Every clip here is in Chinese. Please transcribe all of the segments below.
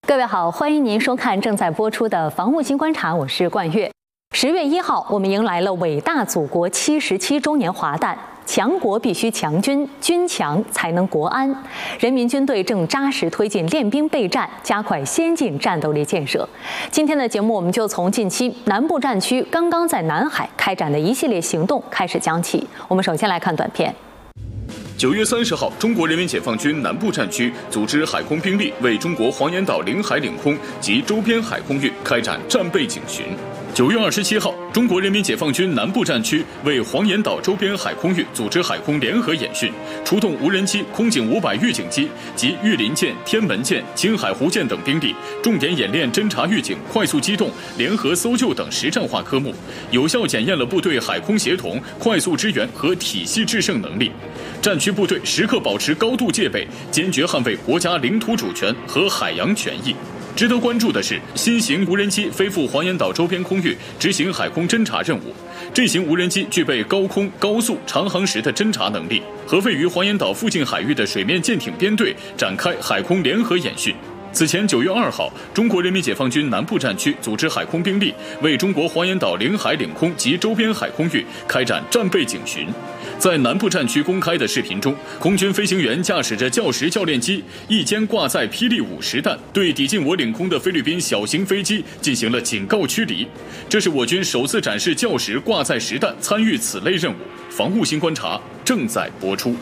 各位好，欢迎您收看正在播出的《防务新观察》，我是冠月。10月1号，我们迎来了伟大祖国77周年华诞。强国必须强军，军强才能国安。人民军队正扎实推进练兵备战，加快先进战斗力建设。今天的节目，我们就从近期南部战区刚刚在南海开展的一系列行动开始讲起。我们首先来看短片。 9月30号，中国人民解放军南部战区组织海空兵力为中国黄岩岛领海领空及周边海空域开展战备警巡。9月27号，中国人民解放军南部战区为黄岩岛周边海空域组织海空联合演训，出动无人机、空警500预警机及御林舰、天门舰、青海湖舰等兵力，重点演练侦察预警、快速机动、联合搜救等实战化科目，有效检验了部队海空协同、快速支援和体系制胜能力。战区部队时刻保持高度戒备，坚决捍卫国家领土主权和海洋权益。值得关注的是，新型无人机飞赴黄岩岛周边空域执行海空侦察任务。这型无人机具备高空、高速、长航时的侦察能力，和位于黄岩岛附近海域的水面舰艇编队展开海空联合演训。此前9月2号，中国人民解放军南部战区组织海空兵力为中国黄岩岛领海领空及周边海空域开展战备警巡。在南部战区公开的视频中，空军飞行员驾驶着教10教练机，一肩挂载霹雳5实弹，对抵近我领空的菲律宾小型飞机进行了警告驱离。这是我军首次展示教10挂载实弹参与此类任务。防务新观察正在播出。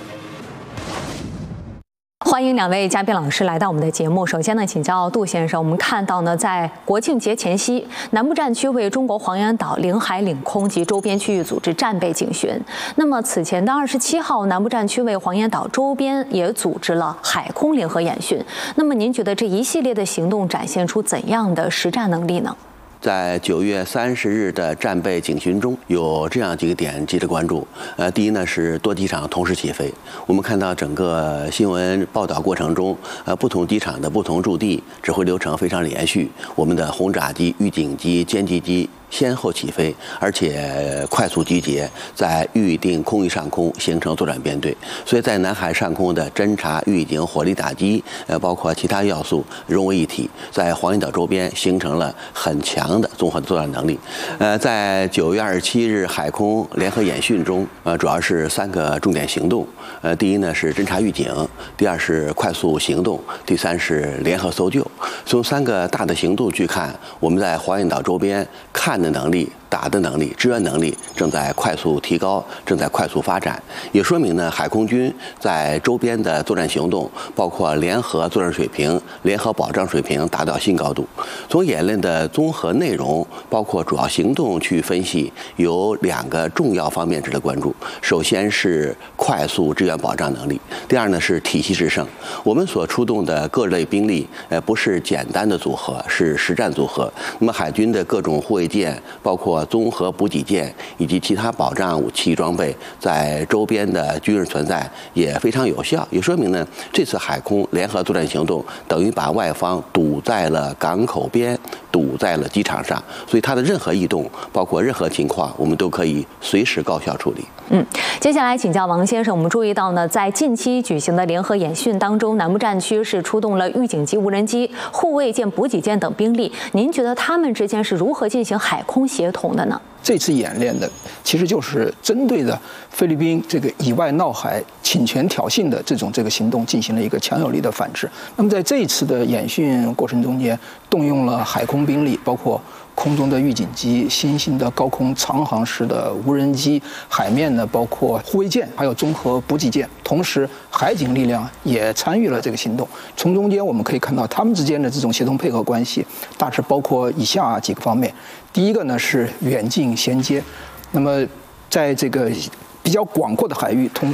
欢迎2位嘉宾老师来到我们的节目。首先呢，请教杜先生，我们看到呢，在国庆节前夕，南部战区为中国黄岩岛领海领空及周边区域组织战备警巡。那么此前的27号，南部战区为黄岩岛周边也组织了海空联合演训。那么您觉得这一系列的行动展现出怎样的实战能力呢？ 在9月30日的战备警巡中，有这样几个点值得关注。第一呢是多机场同时起飞。我们看到整个新闻报道过程中，不同机场的不同驻地指挥流程非常连续。我们的轰炸机、预警机、歼击机先后起飞，而且快速集结，在预定空域上空形成作战编队。所以在南海上空的侦察、预警、火力打击，包括其他要素融为一体，在黄岩岛周边形成了很强的综合作战能力。在9月27日海空联合演训中，主要是3个重点行动。第一呢是侦察预警，第二是快速行动，第三是联合搜救。从3个大的行动去看，我们在黄岩岛周边看的能力、打的能力、支援能力正在快速提高，正在快速发展，也说明呢，海空军在周边的作战行动，包括联合作战水平、联合保障水平达到新高度。从演练的综合内容，包括主要行动去分析，有2个重要方面值得关注。首先是快速支援保障能力，第二呢是体系制胜。我们所出动的各类兵力，不是简单的组合，是实战组合。那么海军的各种护卫舰，包括综合补给舰以及其他保障武器装备在周边的军事存在也非常有效，也说明呢，这次海空联合作战行动等于把外方堵在了港口边，堵在了机场上，所以它的任何异动，包括任何情况，我们都可以随时高效处理。 接下来请教王先生，我们注意到呢，在近期举行的联合演训当中，南部战区是出动了预警机、无人机、护卫舰、补给舰等兵力，您觉得他们之间是如何进行海空协同的呢？ 这次演练的其实就是针对着菲律宾这个以外闹海侵权挑衅的这个行动进行了一个强有力的反制。那么在这一次的演训过程中间，动用了海空兵力，包括空中的预警机、新型的高空长航时的无人机，海面呢包括护卫舰，还有综合补给舰，同时海警力量也参与了这个行动。从中间我们可以看到他们之间的这种协同配合关系，大致包括以下几个方面。第一个呢是远近衔接，那么在这个比较广阔的海域，通